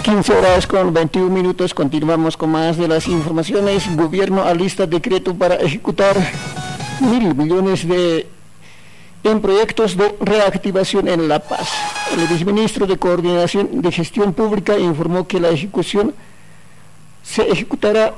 15:21. Continuamos con más de las informaciones. Gobierno alista decreto para ejecutar 1.000 millones en proyectos de reactivación en La Paz. El viceministro de Coordinación de Gestión Pública informó que la ejecución se ejecutará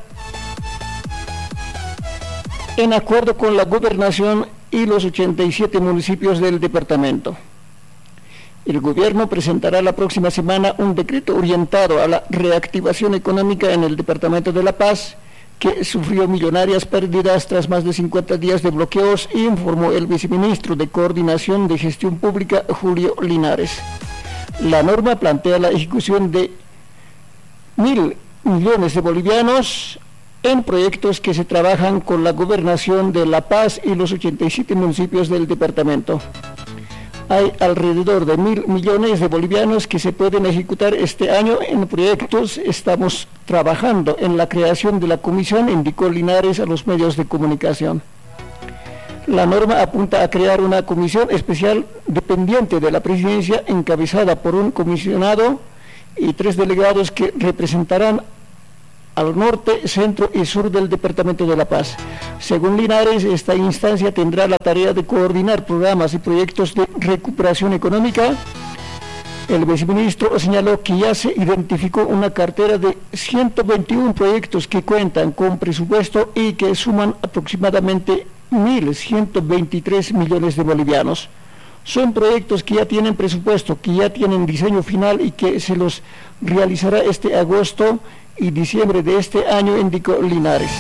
en acuerdo con la gobernación y los 87 municipios del departamento. El gobierno presentará la próxima semana un decreto orientado a la reactivación económica en el departamento de La Paz, que sufrió millonarias pérdidas tras más de 50 días de bloqueos, informó el viceministro de Coordinación de Gestión Pública, Julio Linares. La norma plantea la ejecución de 1.000 millones de bolivianos en proyectos que se trabajan con la gobernación de La Paz y los 87 municipios del departamento. Hay alrededor de 1.000 millones de bolivianos que se pueden ejecutar este año en proyectos. Estamos trabajando en la creación de la comisión, indicó Linares a los medios de comunicación. La norma apunta a crear una comisión especial dependiente de la presidencia, encabezada por un comisionado y 3 delegados que representarán al norte, centro y sur del departamento de La Paz. Según Linares, esta instancia tendrá la tarea de coordinar programas y proyectos de recuperación económica. El viceministro señaló que ya se identificó una cartera de 121 proyectos que cuentan con presupuesto y que suman aproximadamente 1.123 millones de bolivianos. Son proyectos que ya tienen presupuesto, que ya tienen diseño final y que se los realizará este agosto y diciembre de este año, indicó Linares.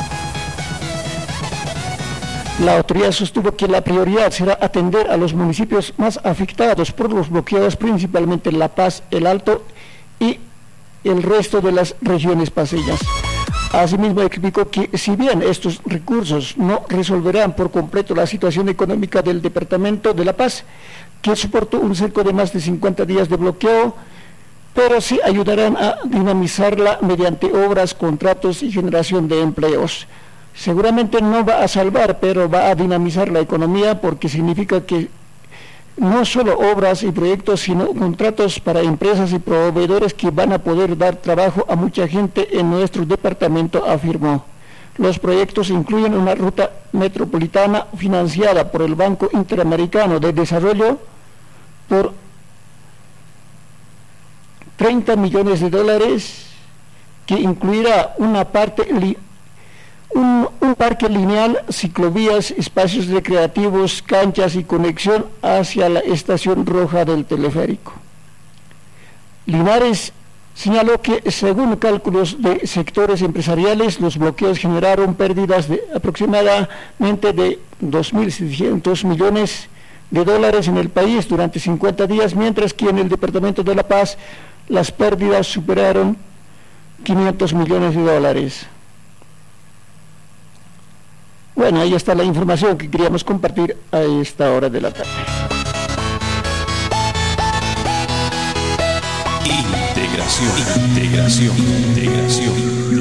La autoridad sostuvo que la prioridad será atender a los municipios más afectados por los bloqueos, principalmente La Paz, El Alto y el resto de las regiones paceñas. Asimismo, explicó que si bien estos recursos no resolverán por completo la situación económica del departamento de La Paz, que soportó un cerco de más de 50 días de bloqueo, pero sí ayudarán a dinamizarla mediante obras, contratos y generación de empleos. Seguramente no va a salvar, pero va a dinamizar la economía, porque significa que no solo obras y proyectos, sino contratos para empresas y proveedores que van a poder dar trabajo a mucha gente en nuestro departamento, afirmó. Los proyectos incluyen una ruta metropolitana financiada por el Banco Interamericano de Desarrollo por $30 millones, que incluirá una parte un parque lineal, ciclovías, espacios recreativos, canchas y conexión hacia la estación roja del teleférico. Linares señaló que, según cálculos de sectores empresariales, los bloqueos generaron pérdidas de aproximadamente de 2.600 millones de dólares en el país durante 50 días, mientras que en el departamento de La Paz las pérdidas superaron 500 millones de dólares. Bueno, ahí está la información que queríamos compartir a esta hora de la tarde. Integración.